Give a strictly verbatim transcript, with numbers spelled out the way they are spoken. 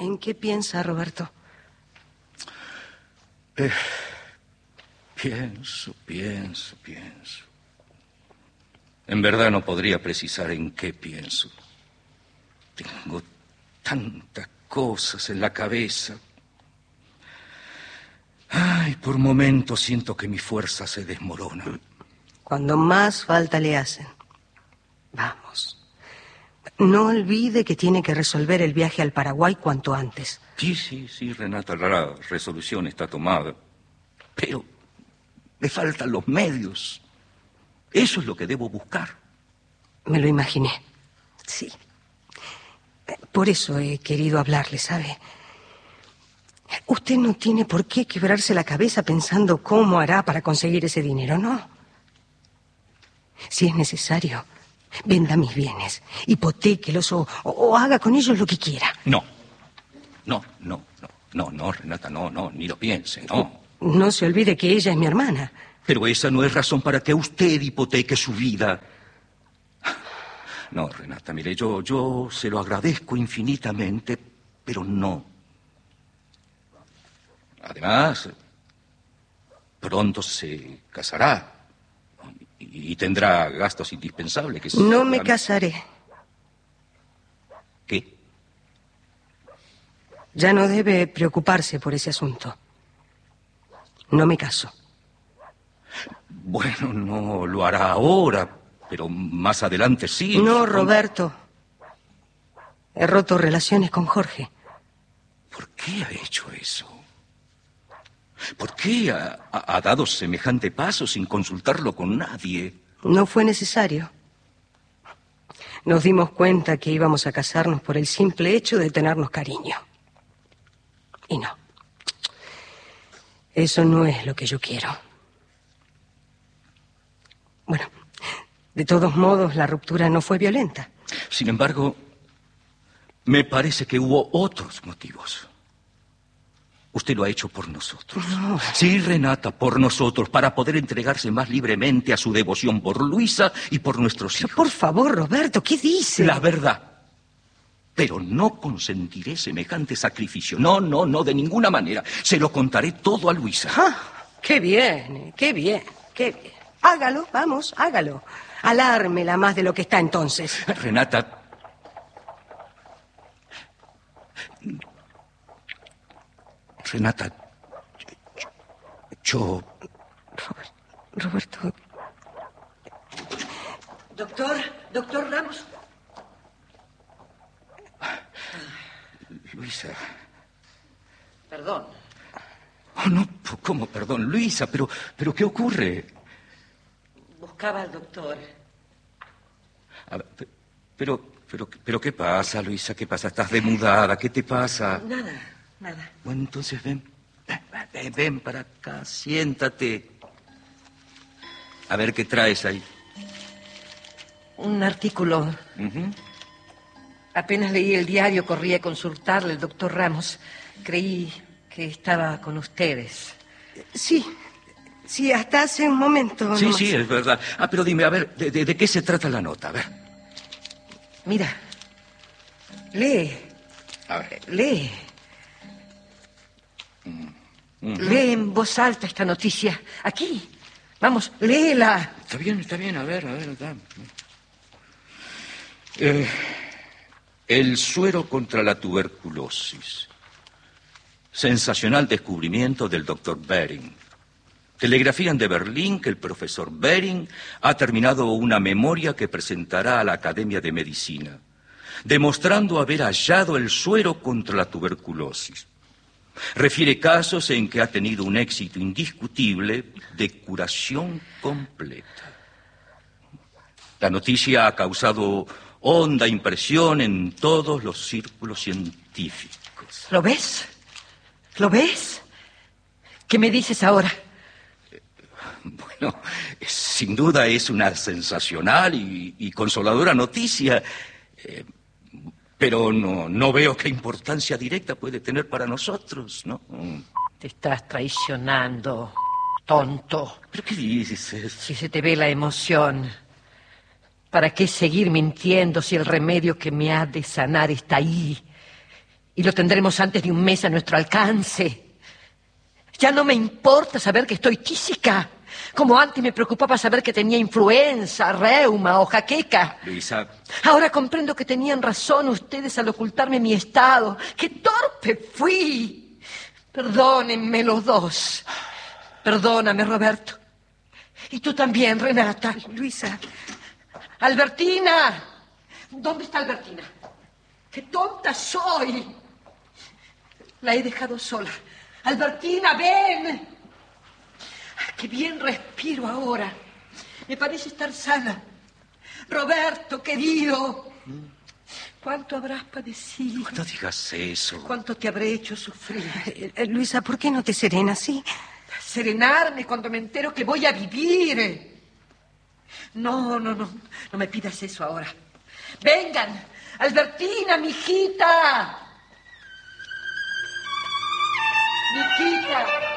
¿En qué piensa, Roberto? Eh, pienso, pienso, pienso. En verdad no podría precisar en qué pienso. Tengo tantas cosas en la cabeza. Ay, por momentos siento que mi fuerza se desmorona. Cuando más falta le hacen. Vamos. No olvide que tiene que resolver el viaje al Paraguay cuanto antes. Sí, sí, sí, Renata, la resolución está tomada. Pero me faltan los medios. Eso es lo que debo buscar. Me lo imaginé. Sí. Por eso he querido hablarle, ¿sabe? Usted no tiene por qué quebrarse la cabeza pensando cómo hará para conseguir ese dinero, ¿no? Si es necesario, venda mis bienes, hipotéquelos o, o, o haga con ellos lo que quiera. No, no, no, no, no, no, Renata, no, no, ni lo piense, no. No se olvide que ella es mi hermana. Pero esa no es razón para que usted hipoteque su vida. No, Renata, mire, yo, yo se lo agradezco infinitamente, pero no. Además, pronto se casará y, y tendrá gastos indispensables. Que no me casaré. ¿Qué? Ya no debe preocuparse por ese asunto. No me caso. Bueno, no lo hará ahora, pero más adelante sí. No, Roberto. He roto relaciones con Jorge. ¿Por qué ha hecho eso? ¿Por qué ha, ha, ha dado semejante paso sin consultarlo con nadie? No fue necesario. Nos dimos cuenta que íbamos a casarnos por el simple hecho de tenernos cariño. Y no. Eso no es lo que yo quiero. Bueno, de todos modos, la ruptura no fue violenta. Sin embargo, me parece que hubo otros motivos. Usted lo ha hecho por nosotros. No. Sí, Renata, por nosotros, para poder entregarse más libremente a su devoción por Luisa y por nuestros hijos. Pero por favor, Roberto, ¿qué dice? La verdad. Pero no consentiré semejante sacrificio. No, no, no, de ninguna manera. Se lo contaré todo a Luisa. Ah, qué bien, qué bien, qué bien. Hágalo, vamos, hágalo. Alármela más de lo que está entonces. Renata... Renata, yo... Robert, Roberto... Doctor, doctor Ramos. Luisa... Perdón. Oh, no, ¿cómo perdón? Luisa, pero, pero ¿qué ocurre? Buscaba al doctor. A ver, pero, pero, pero, ¿qué pasa, Luisa? ¿Qué pasa? ¿Estás demudada? ¿Qué te pasa? Nada, nada. Bueno, entonces ven, ven, ven para acá, siéntate. A ver qué traes ahí. Un artículo. Uh-huh. Apenas leí el diario, corrí a consultarle al doctor Ramos. Creí que estaba con ustedes. Sí, sí, hasta hace un momento. Sí, nomás. sí, es verdad. Ah, pero dime, a ver, ¿de, de, de qué se trata la nota? A ver. Mira, lee. A ver. Lee. Uh-huh. Lee en voz alta esta noticia. Aquí. Vamos, léela. Está bien, está bien. A ver, a ver. Está. Eh, el suero contra la tuberculosis. Sensacional descubrimiento del doctor Behring. Telegrafían de Berlín que el profesor Behring ha terminado una memoria que presentará a la Academia de Medicina, demostrando haber hallado el suero contra la tuberculosis. Refiere casos en que ha tenido un éxito indiscutible de curación completa. La noticia ha causado honda impresión en todos los círculos científicos. ¿Lo ves? ¿Lo ves? ¿Qué me dices ahora? Bueno, sin duda es una sensacional y, y consoladora noticia, eh, pero no, no veo qué importancia directa puede tener para nosotros, ¿no? Te estás traicionando, tonto. ¿Pero qué dices? Si se te ve la emoción, ¿para qué seguir mintiendo si el remedio que me ha de sanar está ahí? Y lo tendremos antes de un mes a nuestro alcance. Ya no me importa saber que estoy tísica, como antes me preocupaba saber que tenía influenza, reuma o jaqueca. Luisa. Ahora comprendo que tenían razón ustedes al ocultarme mi estado. ¡Qué torpe fui! Perdónenme los dos. Perdóname, Roberto. Y tú también, Renata. Luisa. Albertina. ¿Dónde está Albertina? ¡Qué tonta soy! La he dejado sola. Albertina, ven. ¡Qué bien respiro ahora! Me parece estar sana. Roberto, querido. ¿Cuánto habrás padecido? No digas eso. ¿Cuánto te habré hecho sufrir? Eh, eh, Luisa, ¿por qué no te serenas, sí? Serenarme cuando me entero que voy a vivir. No, no, no. No me pidas eso ahora. Vengan. Albertina, mijita. Mijita.